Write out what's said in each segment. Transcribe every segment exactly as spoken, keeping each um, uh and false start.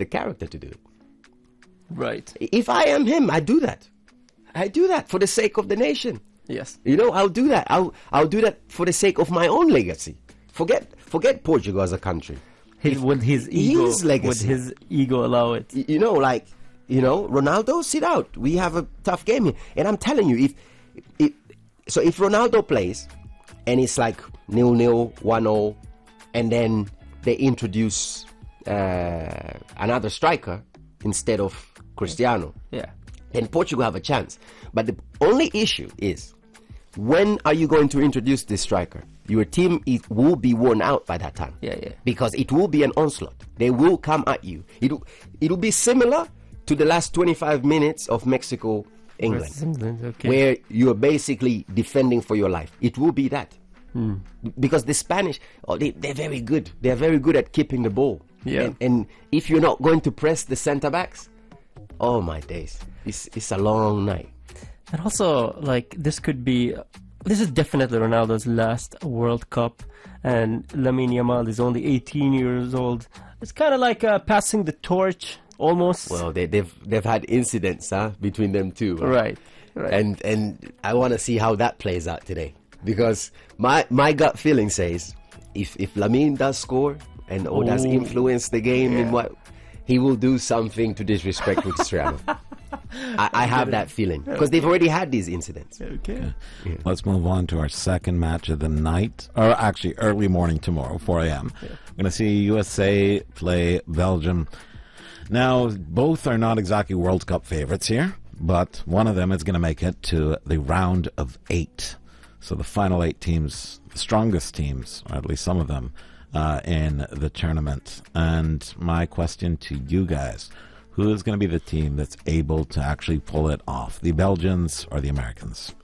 the character to do it. Right. If I am him, I do that. I do that for the sake of the nation. Yes. You know, I'll do that. I'll I'll do that for the sake of my own legacy. Forget forget Portugal as a country. His, would his ego His legacy. would his ego allow it? Y- You know, like, you know, Ronaldo, sit out. We have a tough game here. And I'm telling you, if, if so if Ronaldo plays and it's like nil-nil, one-nil, and then they introduce uh, another striker instead of Cristiano, Yeah. then Portugal have a chance. But the only issue is, when are you going to introduce this striker? Your team it will be worn out by that time. Yeah, yeah. Because it will be an onslaught. They will come at you. It'll, it'll be similar to the last twenty-five minutes of Mexico, England, Versus England, okay. where you're basically defending for your life. It will be that. Hmm. Because the Spanish, oh, they, they're very good. They're very good at keeping the ball. Yeah. And, and if you're not going to press the centre backs, oh my days, it's it's a long night. And also, like, this could be, this is definitely Ronaldo's last World Cup, and Lamine Yamal is only eighteen years old. It's kind of like uh, passing the torch, almost. Well, they, they've they've had incidents, huh, between them two. Right, right. And and I want to see how that plays out today, because my my gut feeling says if if Lamine does score and or does Ooh. influence the game in Yeah. what, he will do something to disrespect Cristiano. I, I have that feeling because they've already had these incidents. Okay. Let's move on to our second match of the night, or actually early morning tomorrow, four a.m. We're going to see U S A play Belgium. Now, both are not exactly World Cup favorites here, but one of them is going to make it to the round of eight. So the final eight teams, the strongest teams, or at least some of them, uh, in the tournament. And my question to you guys, who is going to be the team that's able to actually pull it off? The Belgians or the Americans?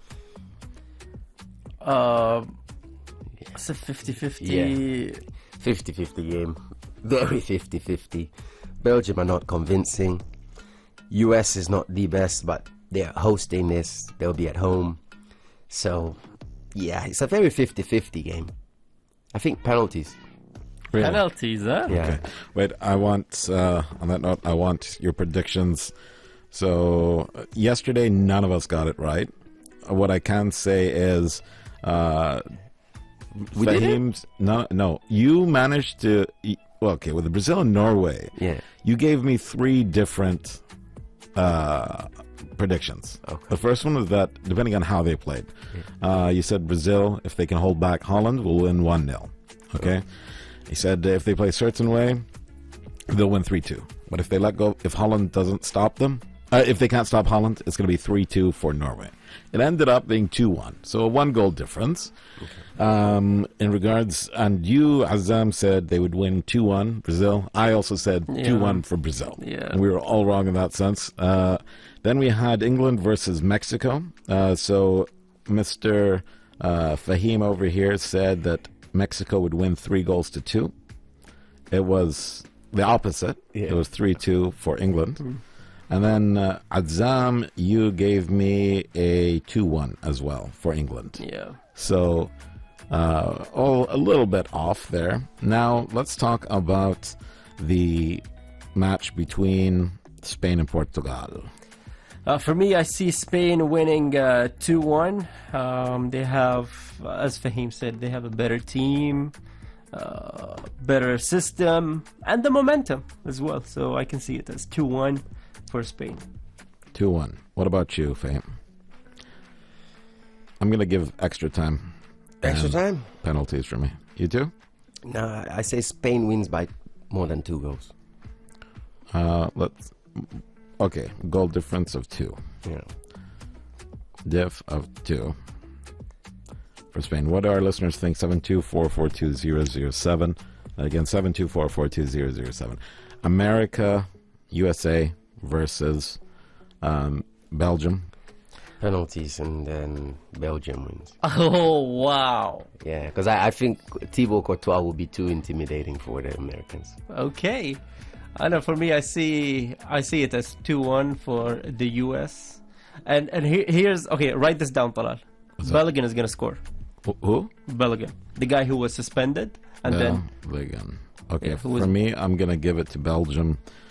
Uh, it's a fifty-fifty. Yeah. fifty-fifty game. Very fifty-fifty. Belgium are not convincing. U S is not the best, but they're hosting this. They'll be at home. So, yeah, it's a very fifty-fifty game. I think penalties. Really? Penalties, huh? Yeah. Okay. Wait, I want, uh, on that note, I want your predictions. So, uh, yesterday, none of us got it right. Uh, What I can say is, uh, We did it? Fahim's, no, no, you managed to, e- well, okay, with Brazil and Norway, Yeah. you gave me three different uh, predictions. Okay. The first one was that, depending on how they played, uh, you said Brazil, if they can hold back Holland, will win one nil. Okay? He said if they play a certain way, they'll win three two. But if they let go, if Holland doesn't stop them, uh, if they can't stop Holland, it's going to be three two for Norway. It ended up being two one, so a one-goal difference. Um, in regards, and you, Azam, said they would win two one, Brazil. I also said Yeah. two one for Brazil. Yeah. And we were all wrong in that sense. Uh, then we had England versus Mexico. Uh, so Mister Uh, Fahim over here said that Mexico would win three goals to two. It was the opposite. Yeah. It was three two for England. And then uh, Azam, you gave me a two one as well for England. Yeah. So, uh, all a little bit off there. Now, let's talk about the match between Spain and Portugal. Uh, for me, I see Spain winning uh, two one. Um, they have, as Fahim said, they have a better team, uh, better system, and the momentum as well. So I can see it as two one for Spain. two one. What about you, Fahim? I'm going to give extra time. Extra and time? Penalties for me. You too? No, I say Spain wins by more than two goals. Uh, let's. Okay, goal difference of two. Yeah. Diff of two for Spain. What do our listeners think? seven two four four two zero zero seven. Again, seven two four four two zero zero seven. America, U S A versus um, Belgium. Penalties, and then Belgium wins. Oh, wow. Yeah, because I, I think Thibaut Courtois will be too intimidating for the Americans. Okay. I know. For me, I see I see it as two one for the U S. And and he, here's okay. Write this down, Talal. Belgium is gonna score. Wh- Who? Belgium, the guy who was suspended, and then Belgium. Okay, Yeah, who for was- me, I'm going to give it to Belgium.